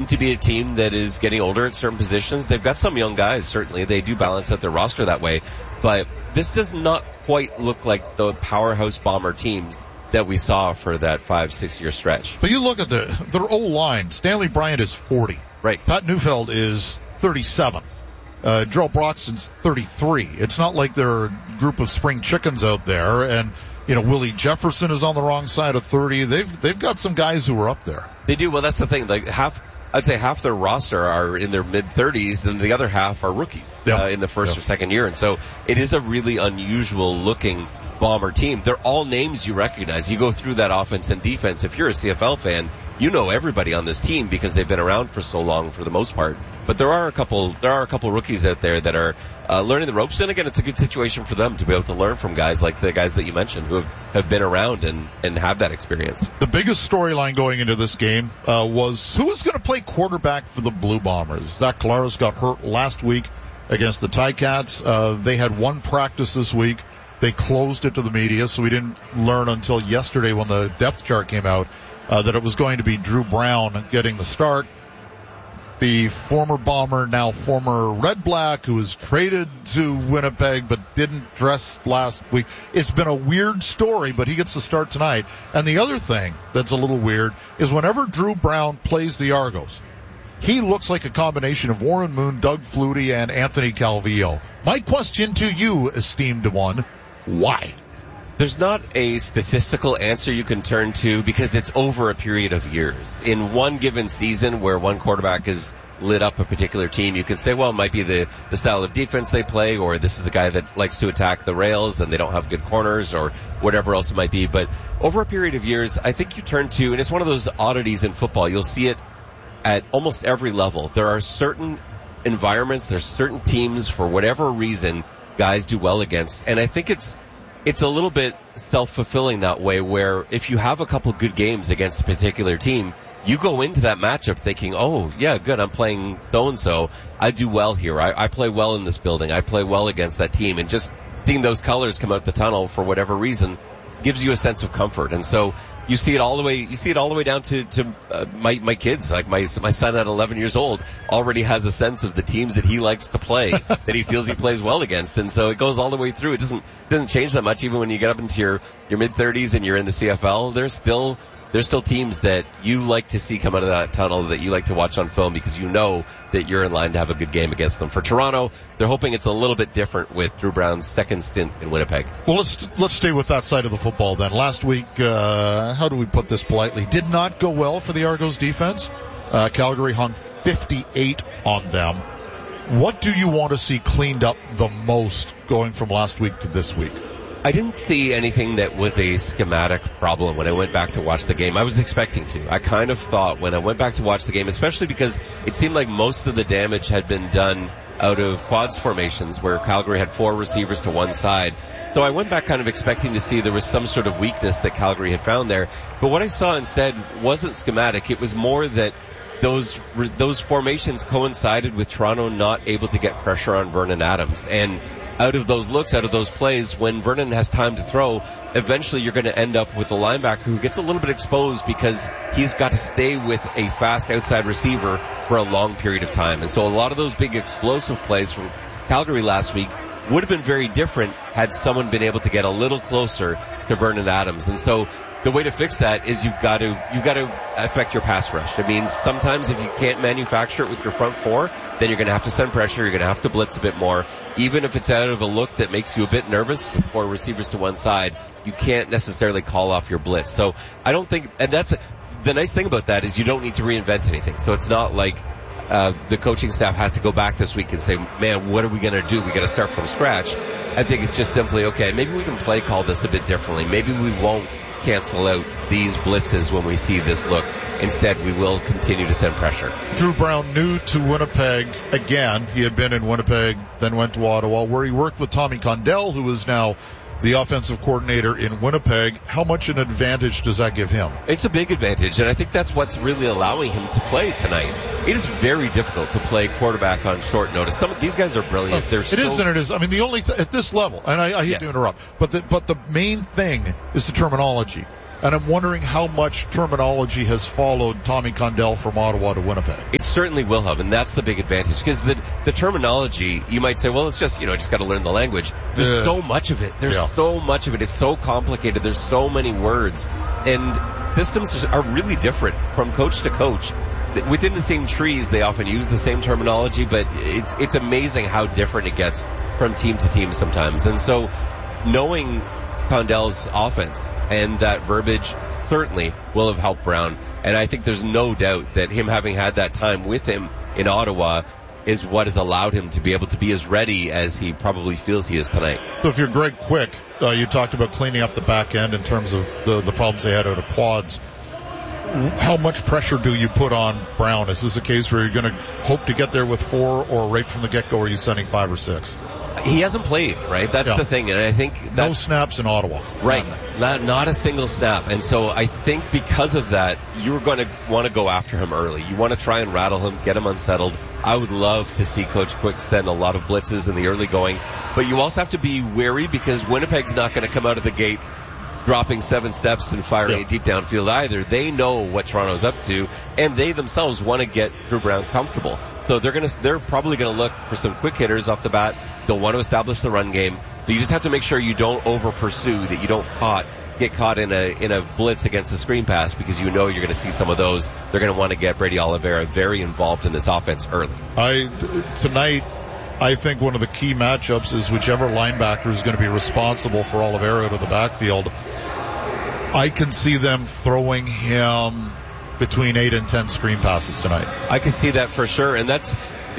to be a team that is getting older at certain positions. They've got some young guys, certainly. They do balance out their roster that way. But this does not quite look like the powerhouse Bomber teams that we saw for that 5-6 year stretch. But you look at their O-line. Stanley Bryant is 40. Right. Pat Neufeld is 37. Gerald Broxton's 33. It's not like they're a group of spring chickens out there. And, Willie Jefferson is on the wrong side of 30. They've got some guys who are up there. They do. Well, that's the thing. I'd say half their roster are in their mid-30s, and the other half are rookies in the first or second year. And so it is a really unusual-looking Bomber team. They're all names you recognize. You go through that offense and defense. If you're a CFL fan, you know everybody on this team because they've been around for so long for the most part. But there are a couple rookies out there that are learning the ropes. And again, it's a good situation for them to be able to learn from guys like the guys that you mentioned who have been around and have that experience. The biggest storyline going into this game was who was going to play quarterback for the Blue Bombers. Zach Collaros got hurt last week against the Ticats. They had one practice this week. They closed it to the media, so we didn't learn until yesterday when the depth chart came out that it was going to be Drew Brown getting the start. The former Bomber, now former Red Black, who was traded to Winnipeg but didn't dress last week. It's been a weird story, but he gets the start tonight. And the other thing that's a little weird is whenever Drew Brown plays the Argos, he looks like a combination of Warren Moon, Doug Flutie, and Anthony Calvillo. My question to you, esteemed one, why? There's not a statistical answer you can turn to because it's over a period of years. In one given season where one quarterback has lit up a particular team, you can say, well, it might be the style of defense they play, or this is a guy that likes to attack the rails and they don't have good corners, or whatever else it might be. But over a period of years, I think you turn to, and it's one of those oddities in football, you'll see it at almost every level. There are certain environments, there's certain teams, for whatever reason, guys do well against. And I think it's a little bit self-fulfilling that way, where if you have a couple good games against a particular team, you go into that matchup thinking, oh, yeah, good, I'm playing so-and-so. I do well here. I play well in this building. I play well against that team. And just seeing those colors come out the tunnel for whatever reason gives you a sense of comfort. And so you see it all the way down to my kids. Like my son at 11 years old already has a sense of the teams that he likes to play, that he feels he plays well against. And so it goes all the way through. It doesn't change that much even when you get up into your mid-30s and you're in the CFL. There's still teams that you like to see come out of that tunnel, that you like to watch on film because you know that you're in line to have a good game against them. For Toronto, they're hoping it's a little bit different with Drew Brown's second stint in Winnipeg. Well, let's stay with that side of the football then. Last week, how do we put this politely, did not go well for the Argos defense. Calgary hung 58 on them. What do you want to see cleaned up the most going from last week to this week? I didn't see anything that was a schematic problem when I went back to watch the game. I was expecting to. I kind of thought when I went back to watch the game, especially because it seemed like most of the damage had been done out of quads formations where Calgary had 4 receivers to one side. So I went back kind of expecting to see there was some sort of weakness that Calgary had found there. But what I saw instead wasn't schematic. It was more that those formations coincided with Toronto not able to get pressure on Vernon Adams. And out of those looks, out of those plays, when Vernon has time to throw, eventually you're going to end up with a linebacker who gets a little bit exposed because he's got to stay with a fast outside receiver for a long period of time. And so a lot of those big explosive plays from Calgary last week would have been very different had someone been able to get a little closer to Vernon Adams. And so the way to fix that is you've got to affect your pass rush. It means sometimes if you can't manufacture it with your front 4, then you're going to have to send pressure. You're going to have to blitz a bit more. Even if it's out of a look that makes you a bit nervous with 4 receivers to one side, you can't necessarily call off your blitz. So I don't think, and that's the nice thing about that is you don't need to reinvent anything. So it's not like the coaching staff had to go back this week and say, man, what are we going to do? We got to start from scratch. I think it's just simply, okay, maybe we can play call this a bit differently. Maybe we won't cancel out these blitzes when we see this look. Instead, we will continue to send pressure. Drew Brown new to Winnipeg again. He had been in Winnipeg, then went to Ottawa, where he worked with Tommy Condell, who is now the offensive coordinator in Winnipeg. How much an advantage does that give him? It's a big advantage, and I think that's what's really allowing him to play tonight. It is very difficult to play quarterback on short notice. Some of these guys are brilliant. It is and it is. I mean, the only at this level, and I hate to interrupt, but the main thing is the terminology. And I'm wondering how much terminology has followed Tommy Condell from Ottawa to Winnipeg. It certainly will have, and that's the big advantage. Because the terminology, you might say, well, it's just, just got to learn the language. There's so much of it. So much of it. It's so complicated. There's so many words. And systems are really different from coach to coach. Within the same trees, they often use the same terminology, but it's amazing how different it gets from team to team sometimes. And so knowing Condell's offense and that verbiage certainly will have helped Brown. And I think there's no doubt that him having had that time with him in Ottawa is what has allowed him to be able to be as ready as he probably feels he is tonight. So if you're Greg Quick, you talked about cleaning up the back end in terms of the problems they had out of quads. How much pressure do you put on Brown? Is this a case where you're going to hope to get there with 4, or right from the get-go are you sending 5 or 6? He hasn't played, right? That's the thing, and I think that's... No snaps in Ottawa. Right. Not a single snap. And so I think because of that, you're going to want to go after him early. You want to try and rattle him, get him unsettled. I would love to see Coach Quick send a lot of blitzes in the early going. But you also have to be wary because Winnipeg's not going to come out of the gate dropping 7 steps and firing deep downfield either. They know what Toronto's up to, and they themselves want to get Drew Brown comfortable. So they're probably going to look for some quick hitters off the bat. They'll want to establish the run game. So you just have to make sure you don't over pursue, that you don't get caught in a blitz against the screen pass, because you're going to see some of those. They're going to want to get Brady Oliveira very involved in this offense early. Tonight, I think one of the key matchups is whichever linebacker is going to be responsible for Oliveira out of the backfield. I can see them throwing him between 8 and 10 screen passes tonight. I can see that for sure, and that's,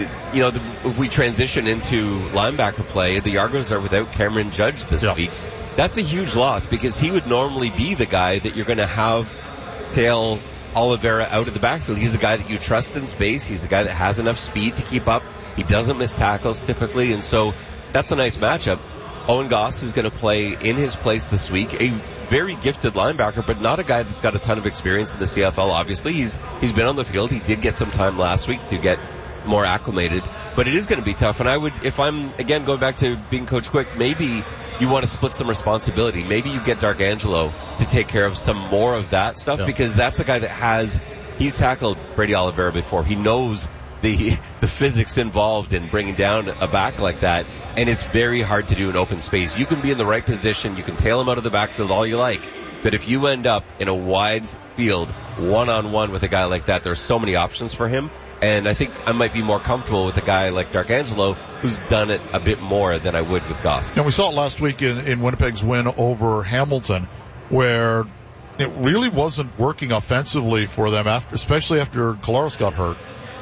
if we transition into linebacker play, the Argos are without Cameron Judge this week. That's a huge loss, because he would normally be the guy that you're going to have tail Oliveira out of the backfield. He's a guy that you trust in space. He's a guy that has enough speed to keep up. He doesn't miss tackles typically, and so that's a nice matchup. Owen Goss is going to play in his place this week. A very gifted linebacker, but not a guy that's got a ton of experience in the CFL, obviously. He's been on the field. He did get some time last week to get more acclimated, but it is going to be tough. And I would, if I'm, again, going back to being Coach Quick, maybe you want to split some responsibility. Maybe you get D'Arcangelo to take care of some more of that stuff, because that's a guy that he's tackled Brady Oliveira before. He knows the physics involved in bringing down a back like that, and it's very hard to do in open space. You can be in the right position, you can tail him out of the backfield all you like, but if you end up in a wide field, one-on-one with a guy like that, there's so many options for him, and I think I might be more comfortable with a guy like D'Arcangelo, who's done it a bit more than I would with Goss. And we saw it last week in Winnipeg's win over Hamilton, where it really wasn't working offensively for them, especially after Collaros got hurt.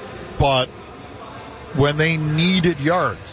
But when they needed yards,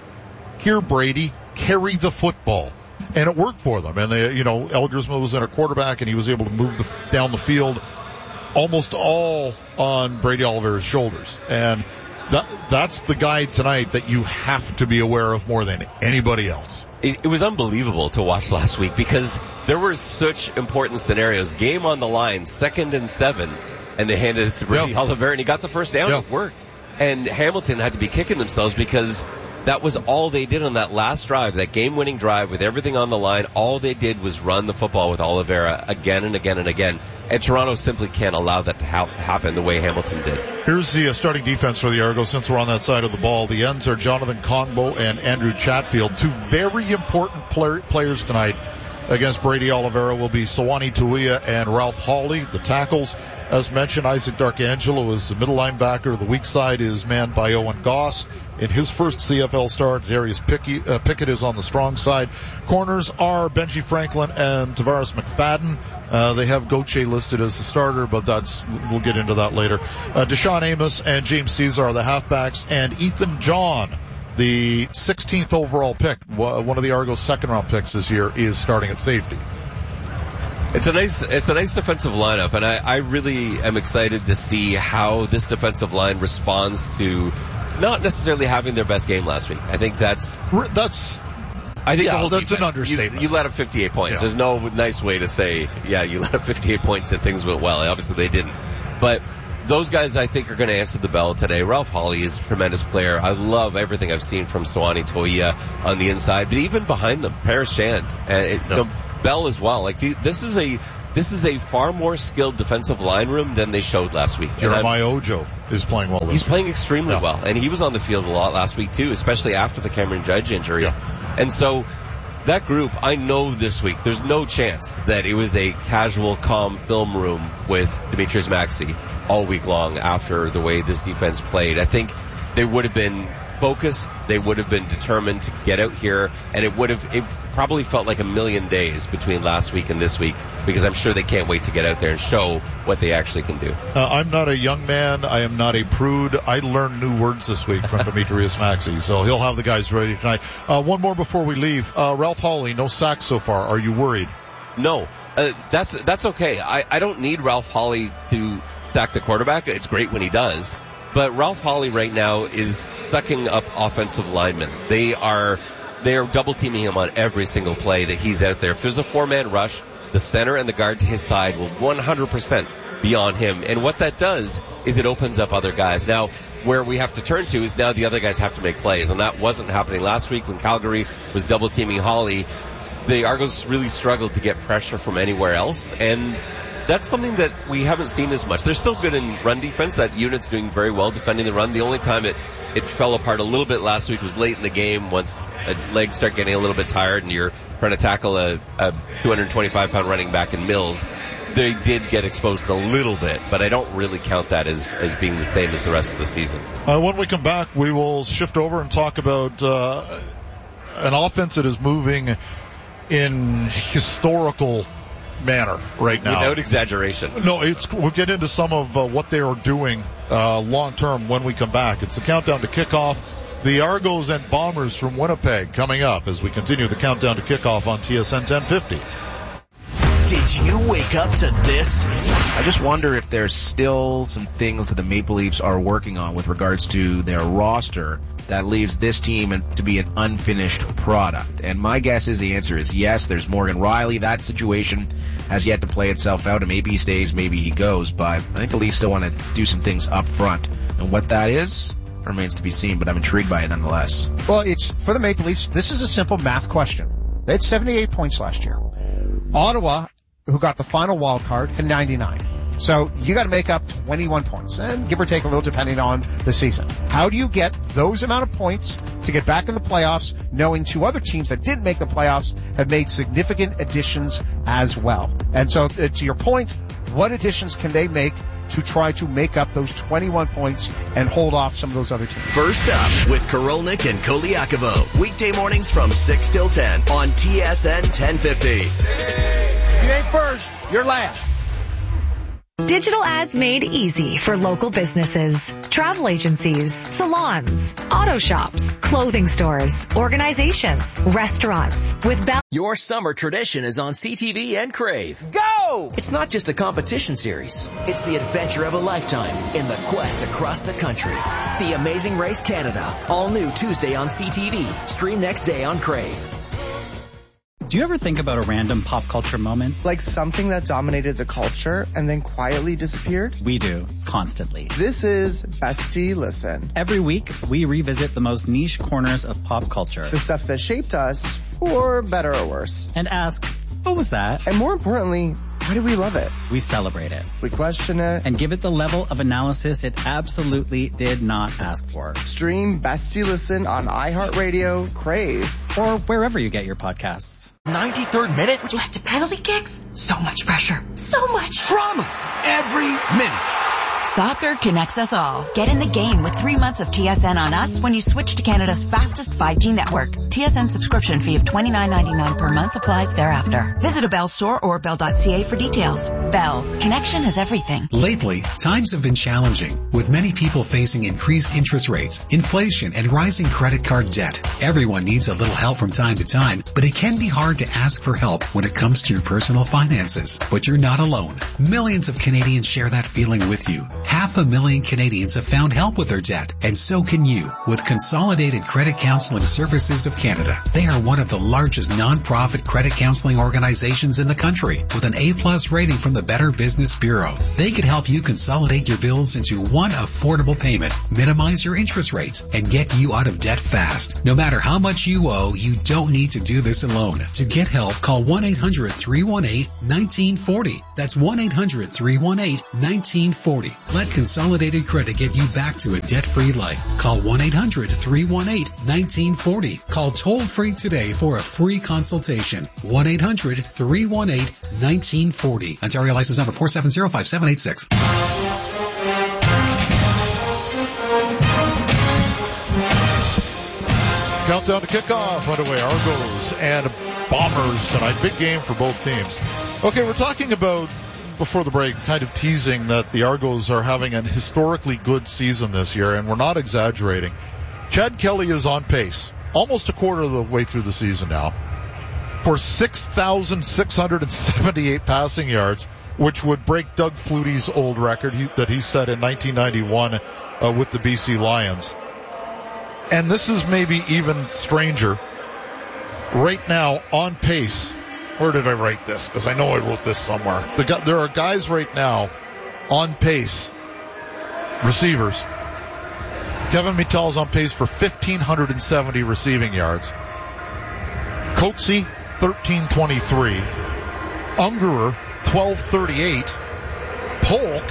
here Brady carry the football, and it worked for them. And Elgersma was in a quarterback, and he was able to move down the field almost all on Brady Oliveira's shoulders. And that's the guy tonight that you have to be aware of more than anybody else. It was unbelievable to watch last week, because there were such important scenarios. Game on the line, 2nd and 7. And they handed it to Brady Oliveira, and he got the first down. It worked. And Hamilton had to be kicking themselves, because that was all they did on that last drive, that game-winning drive with everything on the line. All they did was run the football with Oliveira again and again and again. And Toronto simply can't allow that to happen the way Hamilton did. Here's the starting defense for the Argos, since we're on that side of the ball. The ends are Jonathan Conbo and Andrew Chatfield. 2 very important players tonight against Brady Oliveira will be Sewanee Tuia and Ralph Hawley. The tackles, as mentioned, Isaac D'Arcangelo is the middle linebacker. The weak side is manned by Owen Goss. In his first CFL start, Darius Pickett is on the strong side. Corners are Benji Franklin and Tavares McFadden. They have Gauthier listed as the starter, but we'll get into that later. Deshaun Amos and James Caesar are the halfbacks, and Ethan John, the 16th overall pick, one of the Argos second-round picks this year, is starting at safety. It's a nice defensive lineup, and I really am excited to see how this defensive line responds to not necessarily having their best game last week. I think that's the whole that's defense. An understatement. You let up 58 points. There's no nice way to say, you let up 58 points and things went well. Obviously they didn't. But those guys, I think, are going to answer the bell today. Ralph Hawley is a tremendous player. I love everything I've seen from Sewanee Tuia on the inside, but even behind them, Paris Shand, Bell as well. This is a this is a far more skilled defensive line room than they showed last week. Jeremiah Ojo is playing well this week. He's playing extremely well, and he was on the field a lot last week too, especially after the Cameron Judge injury. Yeah. And so that group, I know this week, there's no chance that it was a casual, calm film room with Demetrius Maxey all week long after the way this defense played. I think they would have been focused, they would have been determined to get out here, and it probably felt like a million days between last week and this week, because I'm sure they can't wait to get out there and show what they actually can do. I'm not a young man. I am not a prude. I learned new words this week from Demetrius Maxey, so he'll have the guys ready tonight. One more before we leave. Ralph Hawley, no sacks so far. Are you worried? No. That's okay. I don't need Ralph Hawley to sack the quarterback. It's great when he does. But Ralph Hawley right now is sucking up offensive linemen. They are double teaming him on every single play that he's out there. If there's a 4-man rush, the center and the guard to his side will 100% be on him. And what that does is it opens up other guys. Now, where we have to turn to is now the other guys have to make plays. And that wasn't happening last week when Calgary was double teaming Hawley. The Argos really struggled to get pressure from anywhere else. And that's something that we haven't seen as much. They're still good in run defense. That unit's doing very well defending the run. The only time it fell apart a little bit last week was late in the game once legs start getting a little bit tired and you're trying to tackle a 225-pound running back in Mills. They did get exposed a little bit, but I don't really count that as being the same as the rest of the season. When we come back, we will shift over and talk about an offense that is moving in historical manner right now. Without exaggeration. No, we'll get into some of what they are doing long term when we come back. It's the countdown to kickoff. The Argos and Bombers from Winnipeg coming up as we continue the countdown to kickoff on TSN 1050. Did you wake up to this? I just wonder if there's still some things that the Maple Leafs are working on with regards to their roster that leaves this team to be an unfinished product. And my guess is the answer is yes. There's Morgan Rielly. That situation has yet to play itself out, and maybe he stays, maybe he goes. But I think the Leafs still want to do some things up front. And what that is remains to be seen, but I'm intrigued by it nonetheless. Well, it's for the Maple Leafs. This is a simple math question. They had 78 points last year. Ottawa, who got the final wild card, had 99. So you got to make up 21 points, and give or take a little depending on the season. How do you get those amount of points to get back in the playoffs, knowing two other teams that didn't make the playoffs have made significant additions as well? And so to your point, what additions can they make to try to make up those 21 points and hold off some of those other teams? First up with Korolnik and Koliakovo. Weekday mornings from 6 till 10 on TSN 1050. You ain't first, you're last. Digital ads made easy for local businesses, travel agencies, salons, auto shops, clothing stores, organizations, restaurants. With Bell. Your summer tradition is on CTV and Crave. Go! It's not just a competition series. It's the adventure of a lifetime in the quest across the country. The Amazing Race Canada. All new Tuesday on CTV. Stream next day on Crave. Do you ever think about a random pop culture moment? Like something that dominated the culture and then quietly disappeared? We do, constantly. This is Bestie Listen. Every week, we revisit the most niche corners of pop culture. The stuff that shaped us, for better or worse. And ask, what was that? And more importantly, why do we love it? We celebrate it. We question it. And give it the level of analysis it absolutely did not ask for. Stream Bestie Listen on iHeartRadio, Crave, or wherever you get your podcasts. 93rd minute? Would you like to penalty kicks? So much pressure. So much drama. Every minute. Soccer connects us all. Get in the game with 3 months of TSN on us when you switch to Canada's fastest 5G network. TSN subscription fee of $29.99 per month applies thereafter. Visit a Bell store or bell.ca for details. Bell. Connection is everything. Lately, times have been challenging, with many people facing increased interest rates, inflation, and rising credit card debt. Everyone needs a little help from time to time, but it can be hard to ask for help when it comes to your personal finances. But you're not alone. Millions of Canadians share that feeling with you. 500,000 Canadians have found help with their debt, and so can you with Consolidated Credit Counseling Services of Canada. They are one of the largest nonprofit credit counseling organizations in the country with an A+ rating from the Better Business Bureau. They could help you consolidate your bills into one affordable payment, minimize your interest rates, and get you out of debt fast. No matter how much you owe, you don't need to do this alone. To get help, call 1-800-318-1940. That's 1-800-318-1940. Let Consolidated Credit get you back to a debt-free life. Call 1-800-318-1940. Call toll-free today for a free consultation. 1-800-318-1940. Ontario license number 4705786. Countdown to kickoff underway. Argos and Bombers tonight. Big game for both teams. Okay, we're talking about, before the break, kind of teasing that the Argos are having an historically good season this year, and we're not exaggerating. Chad Kelly is on pace, almost a quarter of the way through the season now, for 6,678 passing yards, which would break Doug Flutie's old record that he set in 1991 with the BC Lions. And this is maybe even stranger. Right now, on pace. Where did I write this? Because I know I wrote this somewhere. There are guys right now on pace, receivers. Kevin Mittal's on pace for 1,570 receiving yards. Coetzee, 1,323. Ungerer, 1,238. Polk,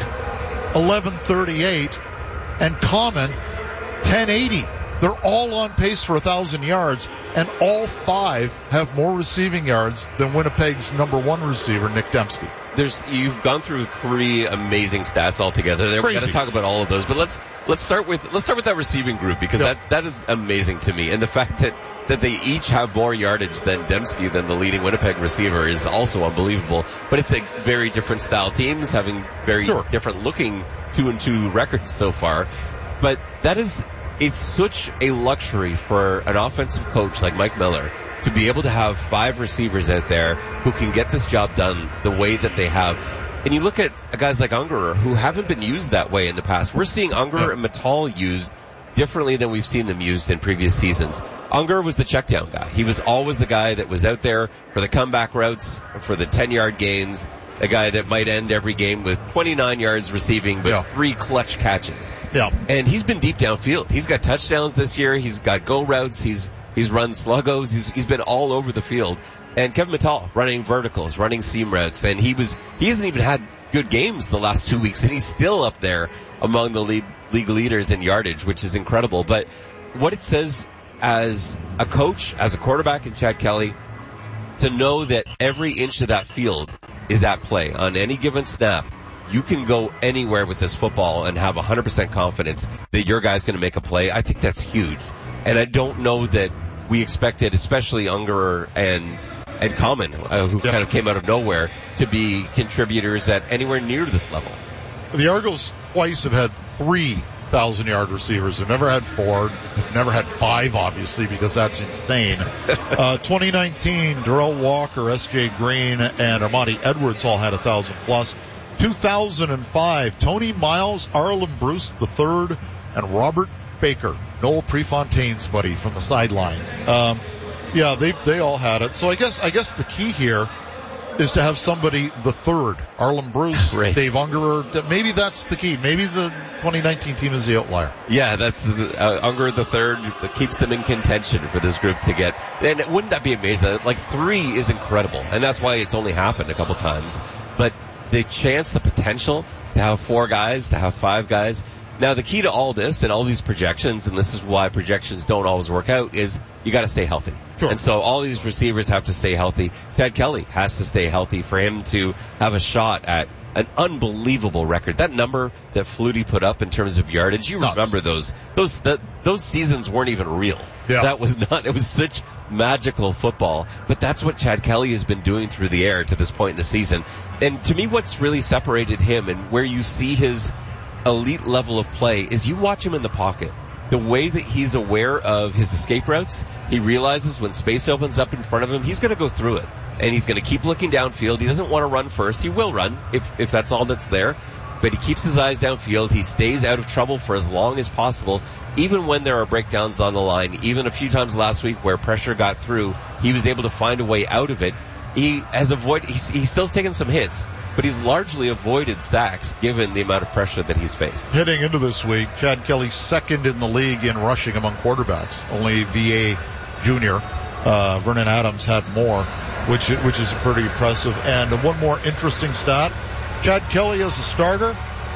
1,138. And Common, 1,080. They're all on pace for 1,000 yards, and all five have more receiving yards than Winnipeg's number one receiver, Nick Dembski. You've gone through three amazing stats altogether there. We're going to talk about all of those, but let's start with that receiving group, because that is amazing to me. And the fact that they each have more yardage than Dembski, than the leading Winnipeg receiver, is also unbelievable. But it's a very different style teams, having very different looking 2-2 records so far. But it's such a luxury for an offensive coach like Mike Miller to be able to have five receivers out there who can get this job done the way that they have. And you look at guys like Ungerer, who haven't been used that way in the past. We're seeing Ungerer and Mittal used differently than we've seen them used in previous seasons. Ungerer was the checkdown guy. He was always the guy that was out there for the comeback routes, for the 10-yard gains, a guy that might end every game with 29 yards receiving, but 3 clutch catches. Yeah. And he's been deep downfield. He's got touchdowns this year. He's got go routes. He's run sluggos. He's been all over the field. And Kevin Mittal running verticals, running seam routes. And he hasn't even had good games the last 2 weeks, and he's still up there among the league leaders in yardage, which is incredible. But what it says as a coach, as a quarterback in Chad Kelly, to know that every inch of that field is at play on any given snap. You can go anywhere with this football and have 100% confidence that your guy's going to make a play. I think that's huge. And I don't know that we expected, especially Ungerer and Common, who kind of came out of nowhere, to be contributors at anywhere near this level. The Argos twice have had 3,000-yard receivers. They've never had 4. They've never had 5, obviously, because that's insane. 2019, Darrell Walker, S.J. Green, and Armani Edwards all had 1,000+. 2005, Tony Miles, Arlen Bruce III, and Robert Baker, Noel Prefontaine's buddy from the sidelines. They all had it. So I guess the key here is to have somebody the third, Arlen Bruce, Dave Ungerer. Maybe that's the key. Maybe the 2019 team is the outlier. Yeah, that's Ungerer the third that keeps them in contention for this group to get. And wouldn't that be amazing? Like 3 is incredible, and that's why it's only happened a couple times. But the chance, the potential to have 4 guys, to have 5 guys. Now, the key to all this and all these projections, and this is why projections don't always work out, is you got to stay healthy. Sure. And so all these receivers have to stay healthy. Chad Kelly has to stay healthy for him to have a shot at an unbelievable record. That number that Flutie put up in terms of yardage, you remember those seasons weren't even real. Yeah. That was not, it was such magical football. But that's what Chad Kelly has been doing through the air to this point in the season. And to me, what's really separated him and where you see his elite level of play is you watch him in the pocket. The way that he's aware of his escape routes, he realizes when space opens up in front of him, he's going to go through it. And he's going to keep looking downfield. He doesn't want to run first. He will run if that's all that's there. but he keeps his eyes downfield. He stays out of trouble for as long as possible, even when there are breakdowns on the line. Even a few times last week where pressure got through, he was able to find a way out of it. He has he's still taken some hits, but he's largely avoided sacks given the amount of pressure that he's faced. Heading into this week, Chad Kelly second in the league in rushing among quarterbacks. Only VA Jr. Vernon Adams had more, which is pretty impressive. And one more interesting stat, Chad Kelly as a starter,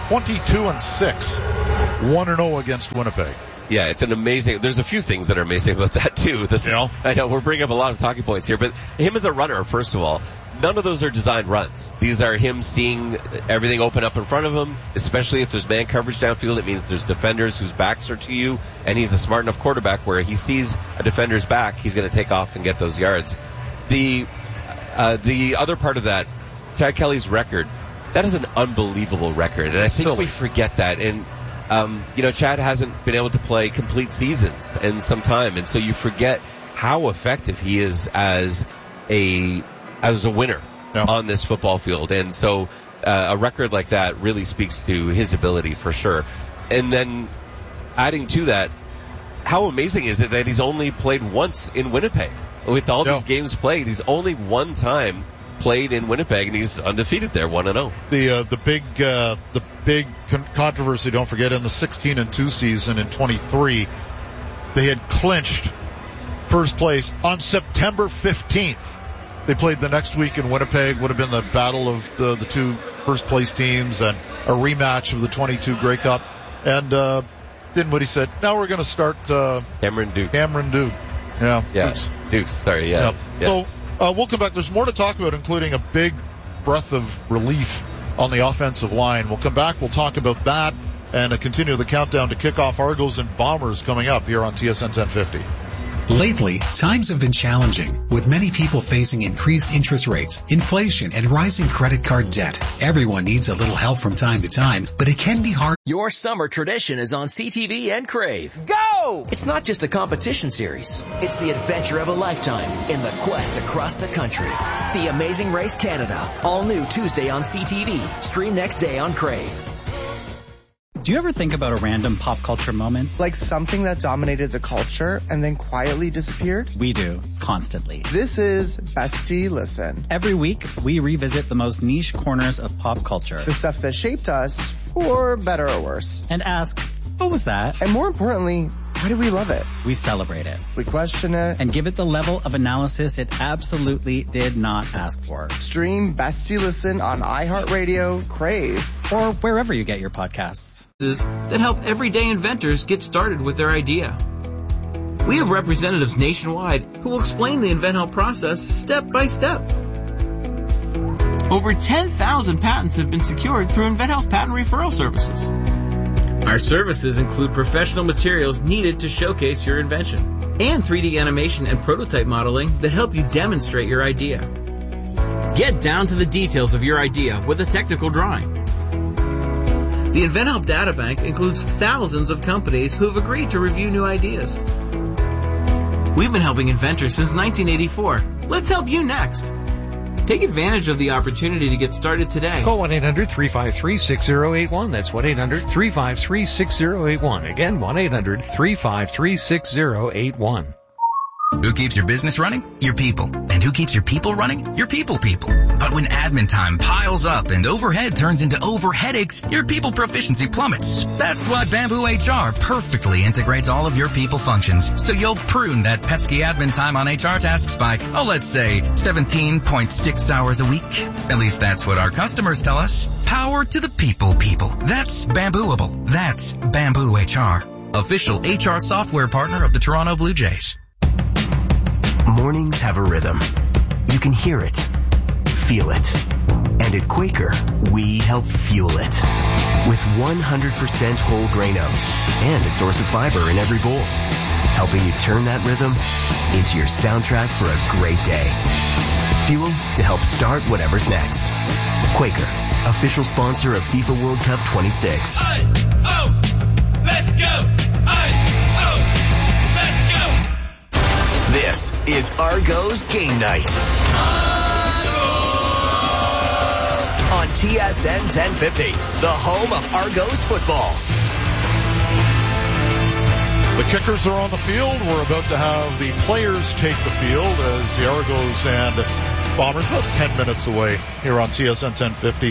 22-6, 1-0 against Winnipeg. Yeah, it's an amazing, there's a few things that are amazing about that too. I know we're bringing up a lot of talking points here, but him as a runner, first of all, none of those are designed runs. These are him seeing everything open up in front of him, especially if there's man coverage downfield. It means there's defenders whose backs are to you, and he's a smart enough quarterback where he sees a defender's back, he's going to take off and get those yards. The other part of that, Chad Kelly's record, that is an unbelievable record, and I think we forget that. And Chad hasn't been able to play complete seasons in some time, and so you forget how effective he is as a winner on this football field. And so a record like that really speaks to his ability for sure. And then adding to that, how amazing is it that he's only played once in Winnipeg? With all these games played, he's only one time played in Winnipeg, and he's undefeated there, 1-0. The big controversy, don't forget, in the 16-2 season in 23, they had clinched first place on September 15th. They played the next week in Winnipeg, would have been the battle of the two first place teams and a rematch of the 22 Grey Cup. And Dinwiddie said, now we're going to start Cameron Duke. Yeah. Dukes. Sorry. Yeah. So we'll come back. There's more to talk about, including a big breath of relief on the offensive line. We'll come back. We'll talk about that and continue the countdown to kickoff Argos and Bombers coming up here on TSN 1050. Lately, times have been challenging, with many people facing increased interest rates, inflation, and rising credit card debt. Everyone needs a little help from time to time, but it can be hard. Your summer tradition is on CTV and Crave. Go! It's not just a competition series. It's the adventure of a lifetime in the quest across the country. The Amazing Race Canada. All new Tuesday on CTV. Stream next day on Crave. Do you ever think about a random pop culture moment? Like something that dominated the culture and then quietly disappeared? We do, constantly. This is Bestie Listen. Every week, we revisit the most niche corners of pop culture. The stuff that shaped us, for better or worse. And ask, what was that? And more importantly, why do we love it? We celebrate it. We question it. And give it the level of analysis it absolutely did not ask for. Stream Bestie Listen on iHeartRadio, Crave, or wherever you get your podcasts. That help everyday inventors get started with their idea. We have representatives nationwide who will explain the InventHelp process step by step. Over 10,000 patents have been secured through InventHelp's patent referral services. Our services include professional materials needed to showcase your invention and 3D animation and prototype modeling that help you demonstrate your idea. Get down to the details of your idea with a technical drawing. The InventHelp Databank includes thousands of companies who have agreed to review new ideas. We've been helping inventors since 1984. Let's help you next. Take advantage of the opportunity to get started today. Call 1-800-353-6081. That's 1-800-353-6081. Again, 1-800-353-6081. Who keeps your business running? Your people. And who keeps your people running? Your people. But when admin time piles up and overhead turns into overheadaches, your people proficiency plummets. That's why Bamboo HR perfectly integrates all of your people functions, so you'll prune that pesky admin time on HR tasks by, let's say, 17.6 hours a week. At least that's what our customers tell us. Power to the people. That's Bambooable. That's Bamboo HR. Official HR software partner of the Toronto Blue Jays. Mornings have a rhythm. You can hear it, feel it. And at Quaker, we help fuel it. With 100% whole grain oats and a source of fiber in every bowl. Helping you turn that rhythm into your soundtrack for a great day. Fuel to help start whatever's next. Quaker, official sponsor of FIFA World Cup 26. Let's go! This is Argos Game Night. on TSN 1050, the home of Argos football. The kickers are on the field. We're about to have the players take the field as the Argos and Bombers about 10 minutes away here on TSN 1050.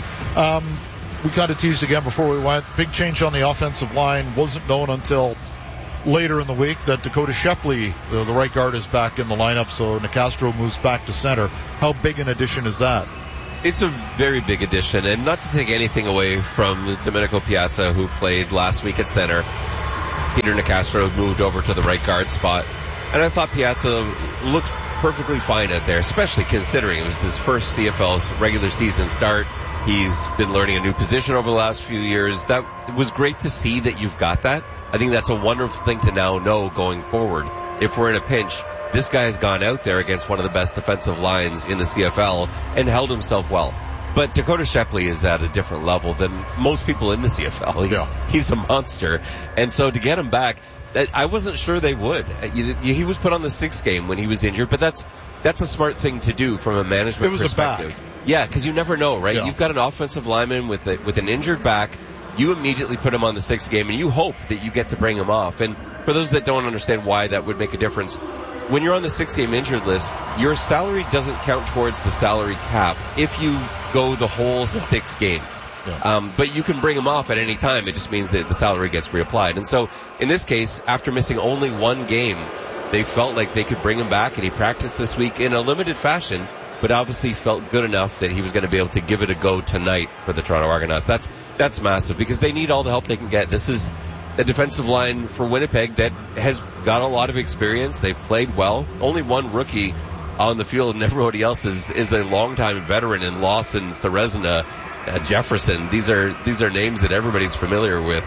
We kind of teased again before we went. Big change on the offensive line. Wasn't known until later in the week that Dakota Shepley, the right guard, is back in the lineup, so Nicastro moves back to center. How big an addition is that? It's a very big addition, and not to take anything away from Domenico Piazza, who played last week at center. Peter Nicastro moved over to the right guard spot, and I thought Piazza looked perfectly fine out there, especially considering it was his first CFL regular season start. He's been learning a new position over the last few years. That was great to see that you've got that. I think that's a wonderful thing to now know going forward. If we're in a pinch, this guy has gone out there against one of the best defensive lines in the CFL and held himself well. But Dakota Shepley is at a different level than most people in the CFL. He's a monster. And so to get him back, I wasn't sure they would. He was put on the 6th game when he was injured, but that's a smart thing to do from a management perspective. A back. Yeah, because you never know, right? Yeah. You've got an offensive lineman with an injured back. You immediately put him on the 6th game, and you hope that you get to bring him off. And for those that don't understand why that would make a difference, when you're on the 6-game injured list, your salary doesn't count towards the salary cap if you go the whole 6 games. Yeah. But you can bring him off at any time. It just means that the salary gets reapplied. And so in this case, after missing only 1 game, they felt like they could bring him back, and he practiced this week in a limited fashion, but obviously felt good enough that he was going to be able to give it a go tonight for the Toronto Argonauts. That's massive because they need all the help they can get. This is a defensive line for Winnipeg that has got a lot of experience. They've played well. Only one rookie on the field, and everybody else is a longtime veteran in Lawson, Serezna, Jefferson. These are names that everybody's familiar with.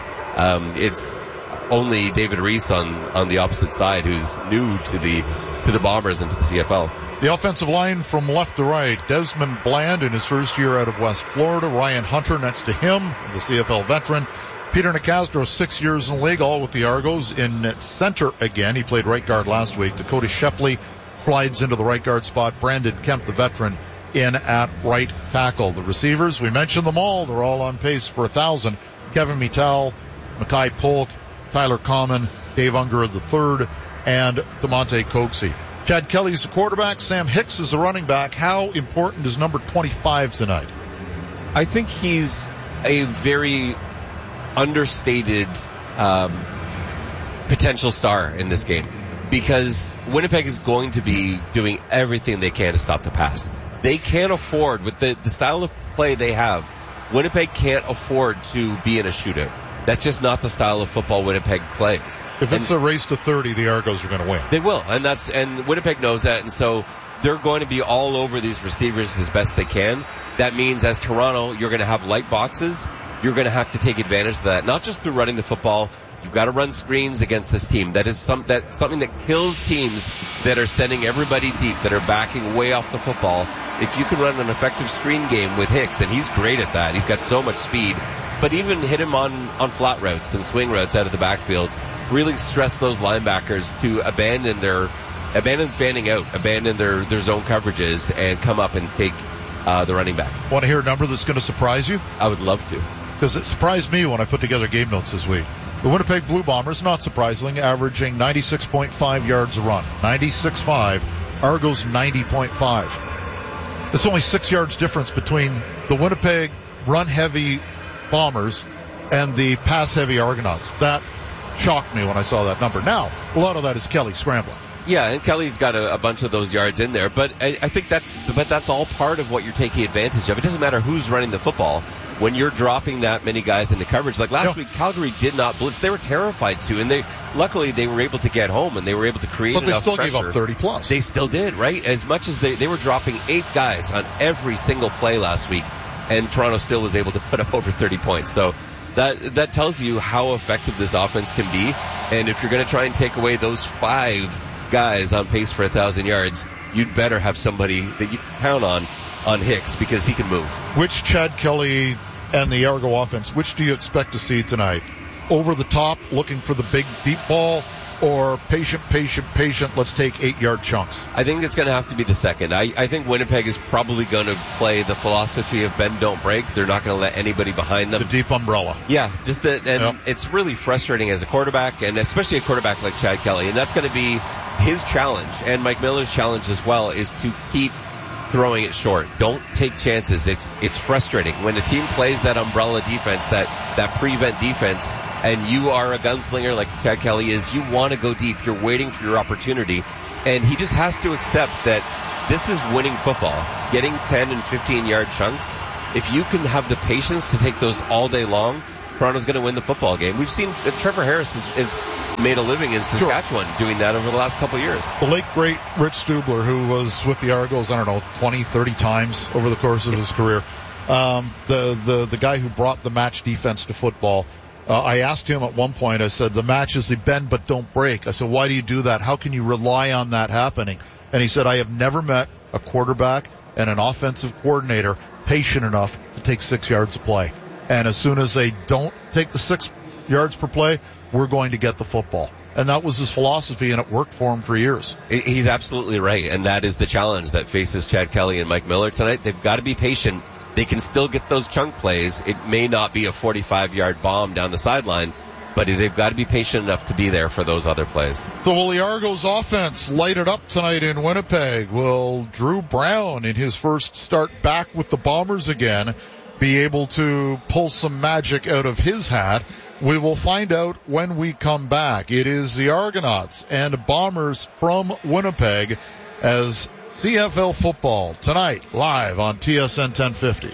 It's only David Reese on the opposite side who's new to the Bombers and to the CFL. The offensive line from left to right, Desmond Bland in his first year out of West Florida, Ryan Hunter next to him, the CFL veteran. Peter Nicastro, 6 years in the league, all with the Argos in center again. He played right guard last week. Dakota Shepley slides into the right guard spot. Brandon Kemp, the veteran, in at right tackle. The receivers, we mentioned them all. They're all on pace for 1,000. Kevin Mittal, Mackay Polk, Tyler Common, Dave Unger III, and DeMonte Coxie. Chad Kelly's the quarterback. Sam Hicks is the running back. How important is number 25 tonight? I think he's a very understated potential star in this game because Winnipeg is going to be doing everything they can to stop the pass. They can't afford, with the style of play they have, Winnipeg can't afford to be in a shootout. That's just not the style of football Winnipeg plays. If it's a race to 30, the Argos are going to win. They will, and Winnipeg knows that, and so they're going to be all over these receivers as best they can. That means as Toronto, you're going to have light boxes. You're going to have to take advantage of that, not just through running the football. You've got to run screens against this team. That is something that kills teams that are sending everybody deep, that are backing way off the football. If you can run an effective screen game with Hicks, and he's great at that. He's got so much speed. But even hit him on flat routes and swing routes out of the backfield. Really stress those linebackers to abandon fanning out, abandon their zone coverages, and come up and take the running back. Want to hear a number that's going to surprise you? I would love to. Because it surprised me when I put together game notes this week. The Winnipeg Blue Bombers, not surprisingly, averaging 96.5 yards a run. 96.5. Argos 90.5. It's only 6 yards difference between the Winnipeg run-heavy Bombers and the pass-heavy Argonauts. That shocked me when I saw that number. Now, a lot of that is Kelly scrambling. Yeah, and Kelly's got a bunch of those yards in there, but I think that's all part of what you're taking advantage of. It doesn't matter who's running the football. When you're dropping that many guys into coverage, like last week, Calgary did not blitz. They were terrified to, and luckily they were able to get home and they were able to create enough pressure. But they still gave up 30 plus. They still did, right? As much as they were dropping 8 guys on every single play last week, and Toronto still was able to put up over 30 points. So that tells you how effective this offense can be. And if you're going to try and take away those 5 guys on pace for 1,000 yards, you'd better have somebody that you can count on Hicks, because he can move. Which Chad Kelly and the Argo offense, which do you expect to see tonight? Over the top, looking for the big deep ball, or patient, let's take 8-yard chunks? I think it's going to have to be the second. I think Winnipeg is probably going to play the philosophy of bend, don't break. They're not going to let anybody behind them. The deep umbrella. Yeah, just that, and it's really frustrating as a quarterback, and especially a quarterback like Chad Kelly, and that's going to be his challenge, and Mike Miller's challenge as well, is to keep throwing it short. Don't take chances. It's frustrating when a team plays that umbrella defense, that prevent defense, and you are a gunslinger like Chad Kelly is. You want to go deep. You're waiting for your opportunity, and he just has to accept that this is winning football. Getting 10 and 15-yard chunks. If you can have the patience to take those all day long, Toronto's going to win the football game. We've seen Trevor Harris has made a living in Saskatchewan doing that over the last couple of years. The late, great Rich Stubler, who was with the Argos, 20, 30 times over the course of his career. The guy who brought the match defense to football. I asked him at one point, I said, the match is the bend but don't break. I said, why do you do that? How can you rely on that happening? And he said, I have never met a quarterback and an offensive coordinator patient enough to take 6 yards of play. And as soon as they don't take the 6 yards per play, we're going to get the football. And that was his philosophy, and it worked for him for years. He's absolutely right, and that is the challenge that faces Chad Kelly and Mike Miller tonight. They've got to be patient. They can still get those chunk plays. It may not be a 45-yard bomb down the sideline, but they've got to be patient enough to be there for those other plays. So will the Argos offense light it up tonight in Winnipeg? Will Drew Brown, in his first start back with the Bombers again, be able to pull some magic out of his hat? We will find out when we come back. It is the Argonauts and Bombers from Winnipeg as CFL football tonight live on TSN 1050.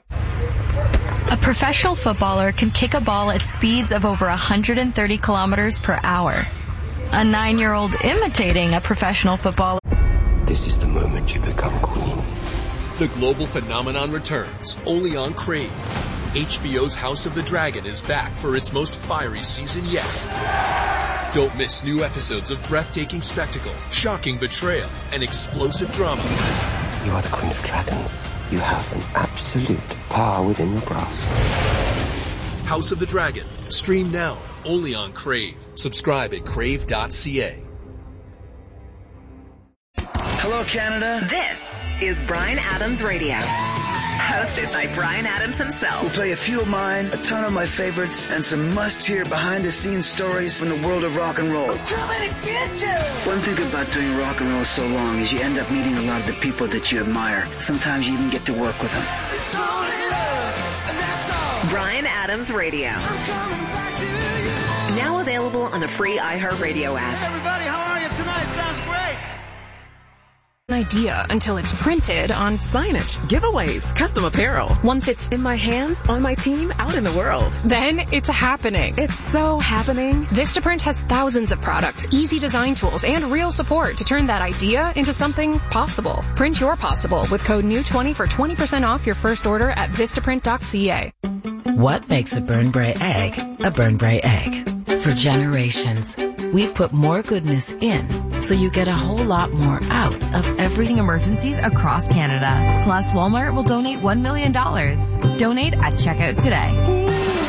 A professional footballer can kick a ball at speeds of over 130 kilometers per hour. A 9-year-old imitating a professional footballer. This is the moment you become queen. The global phenomenon returns, only on Crave. HBO's House of the Dragon is back for its most fiery season yet. Don't miss new episodes of breathtaking spectacle, shocking betrayal, and explosive drama. You are the Queen of Dragons. You have an absolute power within your grasp. House of the Dragon. Stream now, only on Crave. Subscribe at crave.ca. Hello, Canada. This is Bryan Adams Radio, hosted by Bryan Adams himself. We'll play a few of mine, a ton of my favorites, and some must-hear behind-the-scenes stories from the world of rock and roll. One thing about doing rock and roll so long is you end up meeting a lot of the people that you admire. Sometimes you even get to work with them. Bryan Adams Radio. Now available on the free iHeartRadio app. Hey everybody, how are you tonight? Sounds great. Idea until it's printed on signage, giveaways, custom apparel. Once it's in my hands, on my team, out in the world. Then it's happening. It's so happening. Vistaprint has thousands of products, easy design tools, and real support to turn that idea into something possible. Print your possible with code NEW20 for 20% off your first order at Vistaprint.ca. What makes a Burnbrae egg a Burnbrae egg? For generations, we've put more goodness in, so you get a whole lot more out of everything emergencies across Canada. Plus, Walmart will donate $1 million. Donate at checkout today.